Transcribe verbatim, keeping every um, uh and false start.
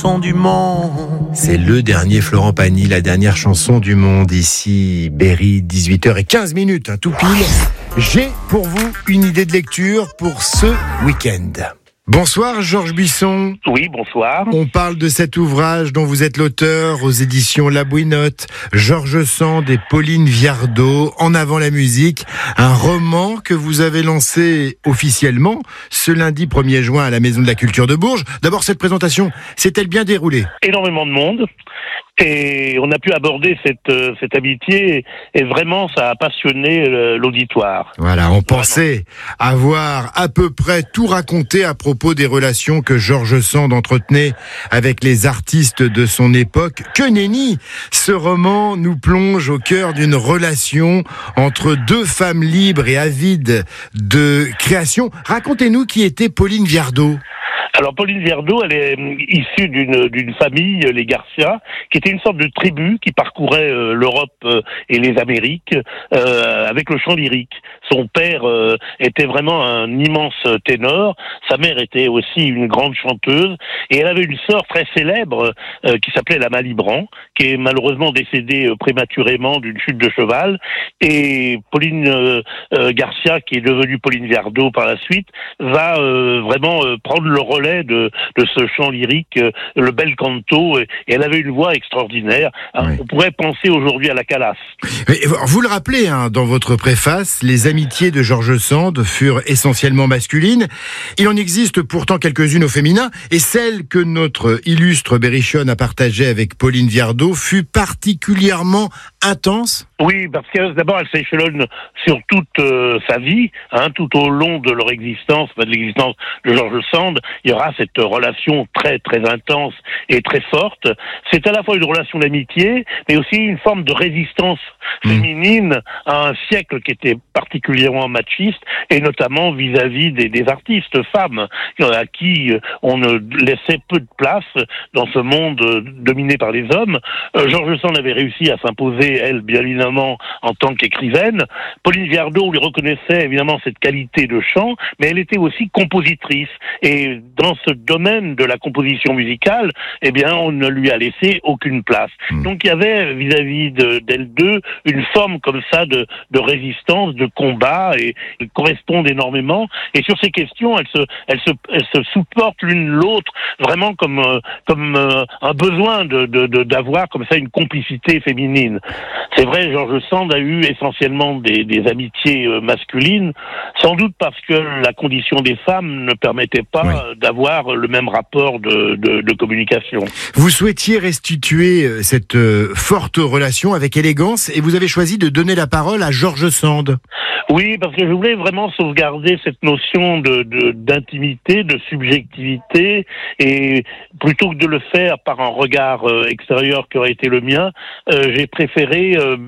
Son du monde. C'est le dernier Florent Pagny, la dernière chanson du monde. Ici, Berry, dix-huit heures quinze, hein, tout pile. J'ai pour vous une idée de lecture pour ce week-end. Bonsoir Georges Buisson. Oui, bonsoir. On parle de cet ouvrage dont vous êtes l'auteur aux éditions La Bouinotte, George Sand et Pauline Viardot, En avant la musique, un roman que vous avez lancé officiellement ce lundi premier juin à la Maison de la Culture de Bourges. D'abord, cette présentation s'est-elle bien déroulée ? Énormément de monde. Et on a pu aborder cette, euh, cette amitié et vraiment ça a passionné euh, l'auditoire. Voilà, on pensait avoir à peu près tout raconté à propos des relations que George Sand entretenait avec les artistes de son époque. Que nenni ! Ce roman nous plonge au cœur d'une relation entre deux femmes libres et avides de création. Racontez-nous qui était Pauline Viardot. Alors Pauline Viardot, elle est issue d'une d'une famille, les Garcia, qui était une sorte de tribu qui parcourait euh, l'Europe euh, et les Amériques euh, avec le chant lyrique. Son père euh, était vraiment un immense ténor, sa mère était aussi une grande chanteuse, et elle avait une sœur très célèbre euh, qui s'appelait la Malibran, qui est malheureusement décédée euh, prématurément d'une chute de cheval, et Pauline euh, euh, Garcia, qui est devenue Pauline Viardot par la suite, va euh, vraiment euh, prendre le relais De, de ce chant lyrique, euh, le bel canto, et, et elle avait une voix extraordinaire. Oui. On pourrait penser aujourd'hui à la Calas. Mais vous le rappelez hein, dans votre préface, les amitiés de George Sand furent essentiellement masculines. Il en existe pourtant quelques-unes au féminin, et celle que notre illustre Berrichonne a partagée avec Pauline Viardot fut particulièrement intense. Oui, parce que d'abord elle s'échelonne sur toute euh, sa vie, hein, tout au long de leur existence, de l'existence de George Sand. Il y aura cette relation très très intense et très forte. C'est à la fois une relation d'amitié, mais aussi une forme de résistance féminine à un siècle qui était particulièrement machiste, et notamment vis-à-vis des, des artistes femmes, à qui on ne laissait peu de place dans ce monde dominé par les hommes. Euh, George Sand avait réussi à s'imposer, elle, bien évidemment, en tant qu'écrivaine. Pauline Viardot, on lui reconnaissait évidemment cette qualité de chant, mais elle était aussi compositrice. Et dans ce domaine de la composition musicale, eh bien, on ne lui a laissé aucune place. Mmh. Donc, il y avait vis-à-vis de, d'elles deux une forme comme ça de, de résistance, de combat, et elles correspondent énormément. Et sur ces questions, elles se, elles se, elles se supportent l'une l'autre, vraiment comme, euh, comme euh, un besoin de, de, de, d'avoir comme ça une complicité féminine. C'est vrai, George Sand a eu essentiellement des, des amitiés euh, masculines, sans doute parce que la condition des femmes ne permettait pas oui. d'avoir le même rapport de, de, de communication. Vous souhaitiez restituer cette euh, forte relation avec élégance, et vous avez choisi de donner la parole à George Sand. Oui, parce que je voulais vraiment sauvegarder cette notion de, de, d'intimité, de subjectivité, et plutôt que de le faire par un regard euh, extérieur qui aurait été le mien, euh, j'ai préféré euh,